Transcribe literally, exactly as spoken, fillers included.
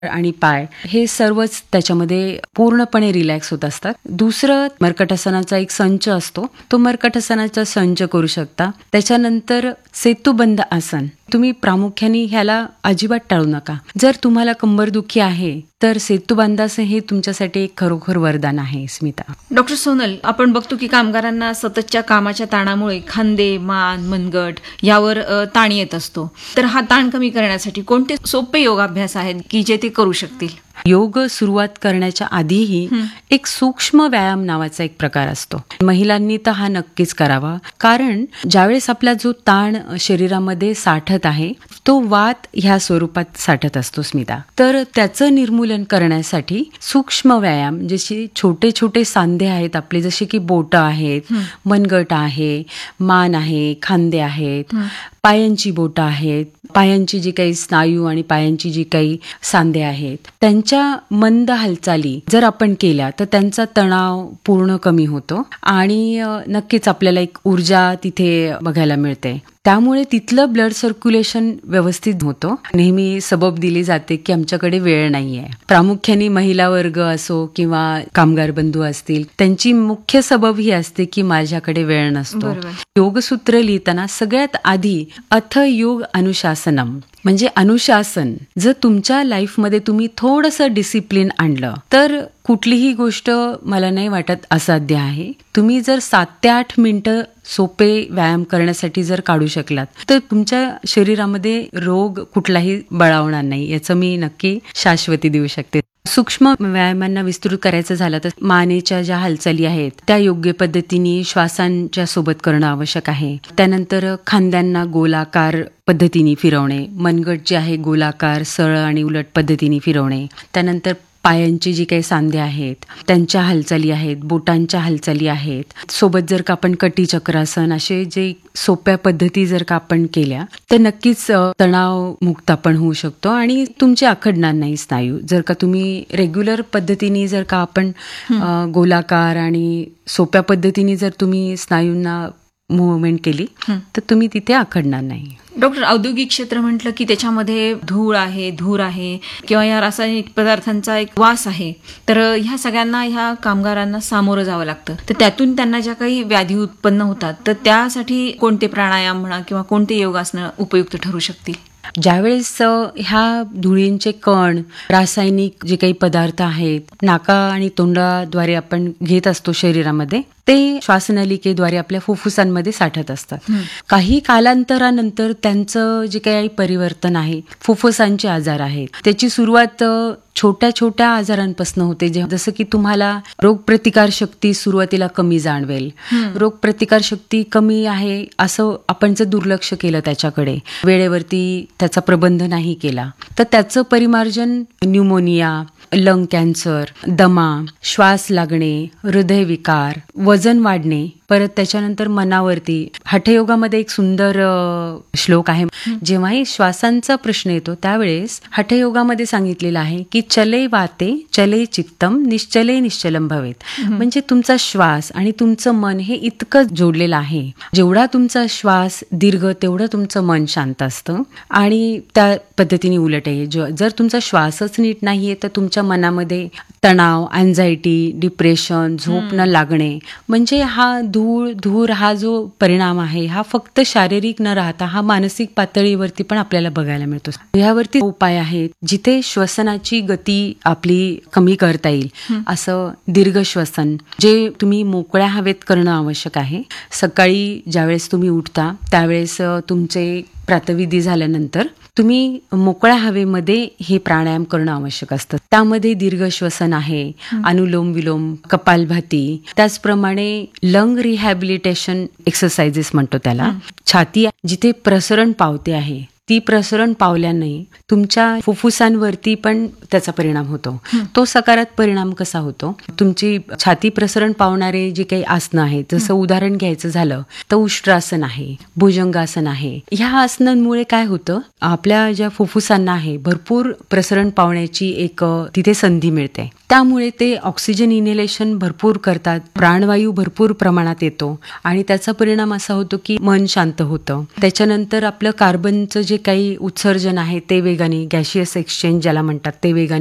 आणि पाय हे सर्वच त्याच्यामध्ये पूर्णपणे रिलॅक्स होत असतात. दुसरं मर्कटासनाचा एक संच असतो, तो मर्कटासनाचा संच करू शकता. त्याच्यानंतर सेतुबंध आसन तुम्ही प्रामुख्याने ह्याला अजिबात टाळू नका. जर तुम्हाला कंबरदुखी आहे तर सेतुबंधासन हे तुमच्यासाठी एक खरोखर वरदान आहे. स्मिता. डॉक्टर सोनल, आपण बघतो की कामगारांना सततच्या कामाच्या ताणामुळे खांदे, मान, मनगट यावर अ, ताण येत असतो. तर हा ताण कमी करण्यासाठी कोणते सोपे योगाभ्यास आहेत की जे ते करू शकतील? योग सुरुवात करण्याच्या आधीही एक सूक्ष्म व्यायाम नावाचा एक प्रकार असतो. महिलांनी तर हा नक्कीच करावा, कारण ज्यावेळेस आपला जो ताण शरीरामध्ये साठत आहे तो वात ह्या स्वरूपात साठत असतो. स्मिता, तर त्याचं निर्मूलन करण्यासाठी सूक्ष्म व्यायाम, जसे छोटे छोटे सांधे आहेत आपले, जसे की बोटं आहेत, मनगट आहे, मान आहे, खांदे आहेत, पायांची बोटं आहेत, पायांची जी काही स्नायू आणि पायांची जी काही सांधे आहेत, त्यांच्या मंद हालचाली जर आपण केल्या तर त्यांचा तणाव पूर्ण कमी होतो आणि नक्कीच आपल्याला एक ऊर्जा तिथे बघायला मिळते. त्यामुळे तिथलं ब्लड सर्क्युलेशन व्यवस्थित होतो. नेहमी सबब दिली जाते की आमच्याकडे वेळ नाहीये. प्रामुख्याने महिला वर्ग असो किंवा कामगार बंधू असतील, त्यांची मुख्य सबब ही असते की माझ्याकडे वेळ नसतो. योगसूत्र लिहिताना सगळ्यात आधी अथ योग अनुशासनम म्हणजे अनुशासन, जर तुमच्या लाईफमध्ये तुम्ही थोडंसं डिसिप्लिन आणलं तर कुठलीही गोष्ट मला नाही वाटत असाध्य आहे. तुम्ही जर सात ते आठ मिनिटं सोपे व्यायाम करण्यासाठी जर काढू शकलात तर तुमच्या शरीरामध्ये रोग कुठलाही बळावणार नाही, याचं मी नक्की शाश्वती देऊ शकते. सूक्ष्म व्यायामांना विस्तृत करायचं झालं तर मानेच्या ज्या हालचाली आहेत त्या योग्य पद्धतीने श्वासांच्या सोबत करणं आवश्यक आहे. त्यानंतर खांद्यांना गोलाकार पद्धतीने फिरवणे, मनगट जे आहे गोलाकार सरळ आणि उलट पद्धतीने फिरवणे. त्यानंतर पायांची जी काही सांधे आहेत त्यांच्या हालचाली आहेत, बोटांच्या हालचाली आहेत. सोबत जर का आपण कटी चक्रासन असे जे सोप्या पद्धती जर का आपण केल्या तर नक्कीच तणाव मुक्त आपण होऊ शकतो आणि तुमचे आखडणार नाही स्नायू. जर का तुम्ही रेग्युलर पद्धतीने जर का आपण गोलाकार आणि सोप्या पद्धतीने जर तुम्ही स्नायूंना मुवमेंट केली तर तुम्ही तिथे आखडणार नाही. डॉक्टर, औद्योगिक क्षेत्र म्हटलं की त्याच्यामध्ये धूळ आहे, धूर आहे किंवा या रासायनिक पदार्थांचा एक वास आहे, तर ह्या सगळ्यांना ह्या कामगारांना सामोरं जावं लागतं. तर त्यातून त्यांना ज्या काही व्याधी उत्पन्न होतात तर त्यासाठी कोणते प्राणायाम म्हणा किंवा कोणते योगासनं उपयुक्त ठरू शकतील? ज्यावेळेस ह्या धुळींचे कण, रासायनिक जे काही पदार्थ आहेत नाका आणि तोंडाद्वारे आपण घेत असतो शरीरामध्ये, ते श्वासनलिकेद्वारे आपल्या फुफ्फुसांमध्ये साठत असतात. काही कालांतरानंतर त्यांचं जे काही परिवर्तन आहे, फुफ्फुसांचे आजार आहेत, त्याची सुरुवात छोट्या छोट्या आजारांपासून होते. जसं की तुम्हाला रोगप्रतिकार शक्ती सुरुवातीला कमी जाणवेल. रोगप्रतिकार शक्ती कमी आहे असं आपण जर दुर्लक्ष केलं त्याच्याकडे, वेळेवरती त्याचा प्रबंध नाही केला तर त्याचं परिमार्जन न्यूमोनिया, लंग कॅन्सर, दमा, श्वास लागणे, हृदयविकार, वजन वाढणे, परत त्याच्यानंतर मनावरती. हठयोगामध्ये एक सुंदर श्लोक आहे, जेव्हाही श्वासांचा प्रश्न येतो त्यावेळेस हठयोगामध्ये सांगितलेलं आहे की चले वाते चले चित्तम निश्चले निश्चलम भवेत. म्हणजे तुमचा श्वास आणि तुमचं मन हे इतकं जोडलेलं आहे. जेवढा तुमचा श्वास दीर्घ तेवढं तुमचं मन शांत असतं आणि त्या पद्धतीने उलट आहे. जर तुमचा श्वासच नीट नाहीये तर तुमच्या मनामध्ये तणाव, अँझायटी, डिप्रेशन, झोप न लागणे, म्हणजे हा धूळ धूर हा जो परिणाम आहे हा फक्त शारीरिक न राहता हा मानसिक पातळीवरती पण आपल्याला बघायला मिळतो. यावरती उपाय आहेत जिथे श्वसनाची गती आपली कमी करता येईल. असं दीर्घ श्वसन जे तुम्ही मोकळ्या हवेत करणं आवश्यक आहे. सकाळी ज्यावेळेस तुम्ही उठता त्यावेळेस तुमचे प्रातविधी झाल्यानंतर तुम्ही मोकळ्या हवेमध्ये हे प्राणायाम करणं आवश्यक असतं. त्यामध्ये दीर्घ श्वसन आहे, अनुलोम विलोम, कपालभाती, त्याचप्रमाणे लंग रिहॅबिलिटेशन एक्सरसाइजेस म्हणतो त्याला. छाती जिथे प्रसरण पावते आहे ती प्रसरण पावल्याने तुमच्या फुफ्फुसांवरती पण त्याचा परिणाम होतो. तो सकारात्मक परिणाम कसा होतो? तुमची छाती प्रसरण पावणारे जे काही आसनं आहेत, जसं उदाहरण घ्यायचं झालं तर उष्ट्रासन आहे, भुजंगासन आहे. ह्या आसनांमुळे काय होतं, आपल्या ज्या फुफ्फुसांना आहे भरपूर प्रसरण पावण्याची एक तिथे संधी मिळते. त्यामुळे ते ऑक्सिजन इनहेलेशन भरपूर करतात, प्राणवायू भरपूर प्रमाणात येतो आणि त्याचा परिणाम असा होतो की मन शांत होतं. त्याच्यानंतर आपलं कार्बनचं जे काही उत्सर्जन आहे ते वेगाने, गॅशियस एक्सचेंज ज्याला म्हणतात ते वेगाने